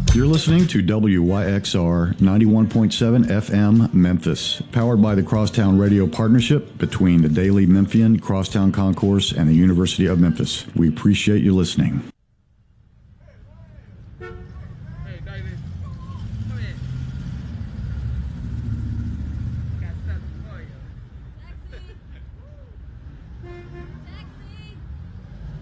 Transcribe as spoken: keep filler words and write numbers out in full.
You're listening to W Y X R ninety-one point seven F M Memphis, powered by the Crosstown Radio Partnership between the Daily Memphian, Crosstown Concourse, and the University of Memphis. We appreciate you listening.